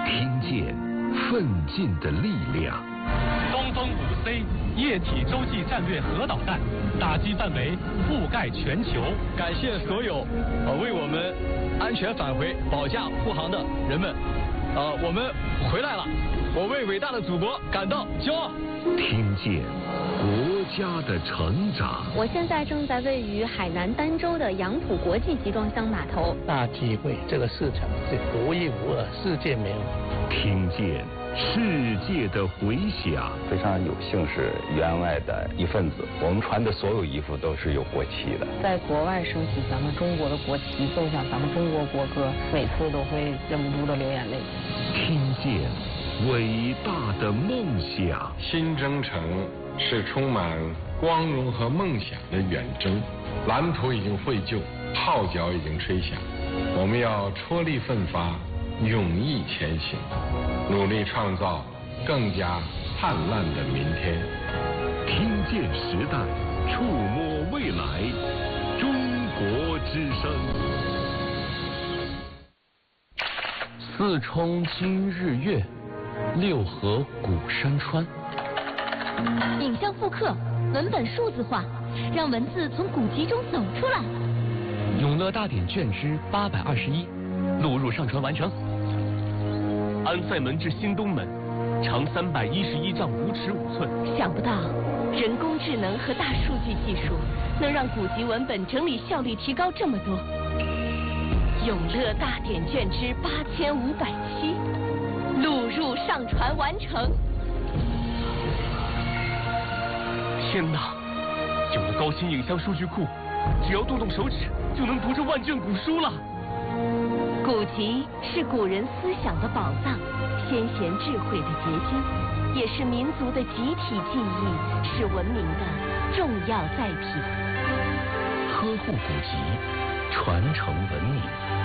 听见奋进的力量。 东风5C 液体洲际战略核导弹，打击范围覆盖全球。 感谢所有为我们安全返回、保驾护航的人们。我们回来了，我为伟大的祖国感到骄傲。 听见国家的成长。 我现在正在位于海南儋州的杨浦国际集装箱码头。 大机会，这个市场是独一无二，世界没有。 听见世界的回响。 非常有幸是员外的一份子，我们穿的所有衣服都是有国旗的。 在国外升起咱们中国的国旗，奏响咱们中国国歌，每次都会忍不住的流眼泪。 听见伟大的梦想。 新征程是充满光荣和梦想的远征，蓝图已经绘就，号角已经吹响，我们要踔厉奋发，勇毅前行，努力创造更加灿烂的明天。 听见时代，触摸未来，中国之声。 四冲今日月，六合古山川。 影像复刻，文本数字化，让文字从古籍中走出来。 永乐大典卷之821，录入上传完成。安塞门至新东门，长311丈5尺5寸。 想不到，人工智能和大数据技术能让古籍文本整理效率提高这么多。永乐大典卷之8507，录入上传完成。 天哪！有了高新影像数据库，只要动动手指就能读这万卷古书了。 古籍是古人思想的宝藏，先贤智慧的结晶，也是民族的集体记忆，是文明的重要载体。 呵护古籍，传承文明。